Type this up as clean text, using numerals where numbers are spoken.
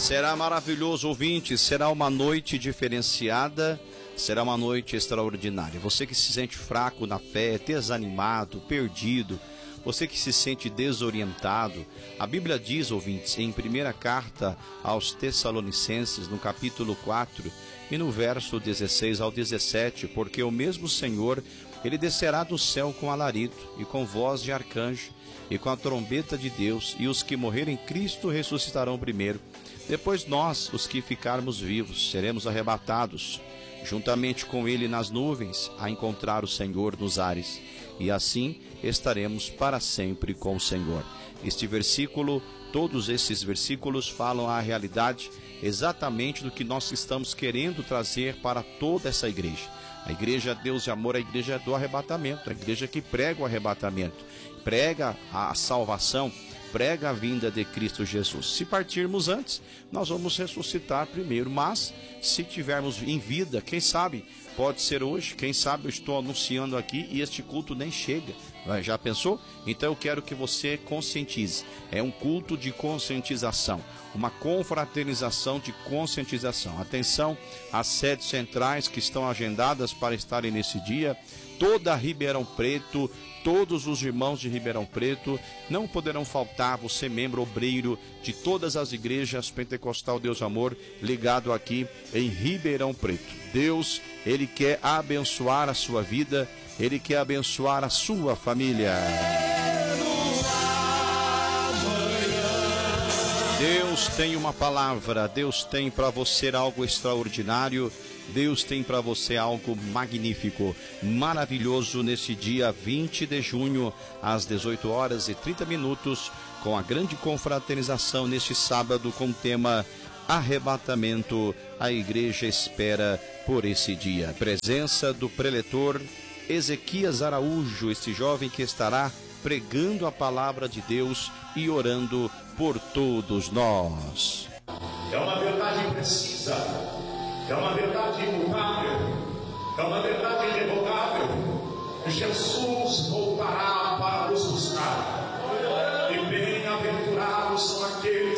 Será maravilhoso, ouvinte, será uma noite diferenciada, será uma noite extraordinária. Você que se sente fraco na fé, desanimado, perdido, você que se sente desorientado, a Bíblia diz, ouvintes, em primeira carta aos Tessalonicenses, no capítulo 4 e no verso 16 ao 17, porque o mesmo Senhor, ele descerá do céu com alarido e com voz de arcanjo e com a trombeta de Deus, e os que morrerem em Cristo ressuscitarão primeiro. Depois nós, os que ficarmos vivos, seremos arrebatados, juntamente com ele nas nuvens, a encontrar o Senhor nos ares, e assim estaremos para sempre com o Senhor. Este versículo, todos esses versículos falam a realidade exatamente do que nós estamos querendo trazer para toda essa igreja. A igreja Deus e Amor, a igreja do arrebatamento, a igreja que prega o arrebatamento, prega a salvação, prega a vinda de Cristo Jesus. Se partirmos antes, nós vamos ressuscitar primeiro, mas se tivermos em vida, quem sabe, pode ser hoje, quem sabe eu estou anunciando aqui e este culto nem chega. Já pensou? Então eu quero que você conscientize. É um culto de conscientização, uma confraternização de conscientização. Atenção às sedes centrais que estão agendadas para estarem nesse dia. Toda Ribeirão Preto, todos os irmãos de Ribeirão Preto não poderão faltar. Você, membro obreiro de todas as igrejas Pentecostal Deus Amor, ligado aqui em Ribeirão Preto. Deus, Ele quer abençoar a sua vida, Ele quer abençoar a sua família. Deus tem uma palavra, Deus tem para você algo extraordinário, Deus tem para você algo magnífico, maravilhoso nesse dia 20 de junho, às 18 horas e 30 minutos, com a grande confraternização neste sábado com o tema Arrebatamento. A igreja espera por esse dia. Presença do preletor Ezequias Araújo, esse jovem que estará pregando a palavra de Deus e orando por todos nós. É uma verdade precisa, é uma verdade imutável, é uma verdade irrevogável. Jesus voltará para nos buscar, e bem-aventurados são aqueles